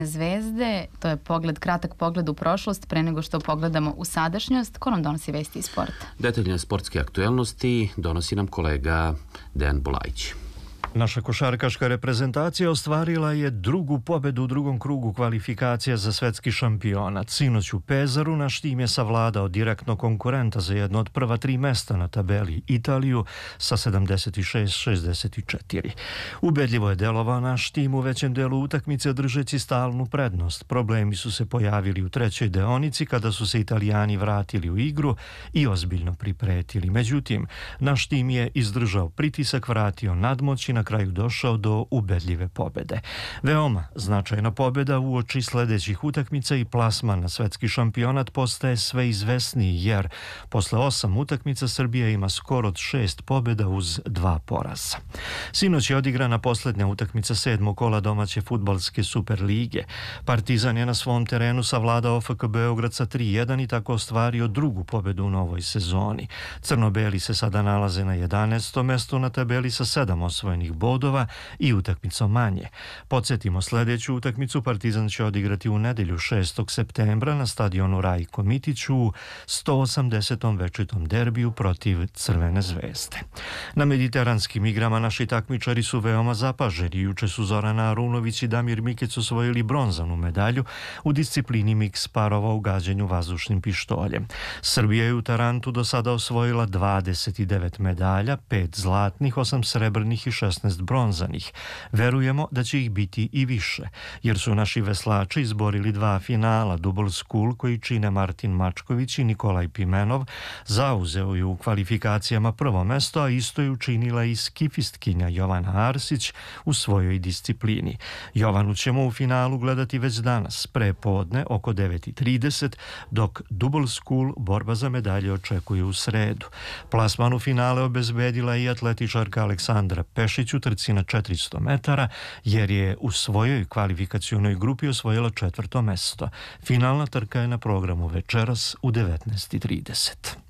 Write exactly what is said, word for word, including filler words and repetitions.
Zvezde, to je pogled, kratak pogled u prošlost pre nego što pogledamo u sadašnjost. Ko nam donosi vesti iz sporta? Detaljne sportske aktuelnosti donosi nam kolega Dejan Bulajić. Naša košarkaška reprezentacija ostvarila je drugu pobedu u drugom krugu kvalifikacija za svetski šampionat. Sinoć u Pezaru naš tim je savladao direktno konkurenta za jedno od prva tri mesta na tabeli, Italiju, sa sedamdeset šest šezdeset četiri. Ubedljivo je delovao naš tim u većem delu utakmice držeći stalnu prednost. Problemi su se pojavili u trećoj deonici kada su se Italijani vratili u igru i ozbiljno pripretili. Međutim, naš tim je izdržao pritisak, vratio nadmoć i na kraju došao do ubedljive pobede. Veoma značajna pobeda uoči sledećih utakmica i plasman na svetski šampionat postaje sve izvesniji, jer posle osam utakmica Srbija ima skor od šest pobeda uz dva poraza. Sinoć je odigrana poslednja utakmica sedmog kola domaće fudbalske Super lige. Partizan je na svom terenu savladao F K Beograd sa tri jedan i tako ostvario drugu pobedu u novoj sezoni. Crno-beli se sada nalaze na jedanaestom mestu na tabeli sa sedam osvojenih bodova i utakmicom manje. Podsjetimo, sledeću utakmicu Partizan će odigrati u nedelju šestog septembra na stadionu Rajko Mitić u sto osamdesetom večitom derbiju protiv Crvene zvezde. Na mediteranskim igrama naši takmičari su veoma zapaženi. Juče su Zorana Arunović i Damir Mikec osvojili bronzanu medalju u disciplini miks parova u gađanju vazdušnim pištoljem. Srbija je u Tarantu do sada osvojila dvadeset devet medalja, pet zlatnih, osam srebrnih i šesnaest bronzanih. Verujemo da će ih biti i više, jer su naši veslači izborili dva finala. Double School, koji čine Martin Mačković i Nikolaj Pimenov, zauzeo je u kvalifikacijama prvo mesto, a isto je učinila i skifistkinja Jovana Arsić u svojoj disciplini. Jovanu ćemo u finalu gledati već danas, pre podne, oko devet i trideset, dok Double School borba za medalje očekuje u sredu. Plasman u finale obezbedila i atletičarka Aleksandra Pešić u trci na četiristo metara, jer je u svojoj kvalifikacionoj grupi osvojila četvrto mesto. Finalna trka je na programu večeras u devetnaest i trideset.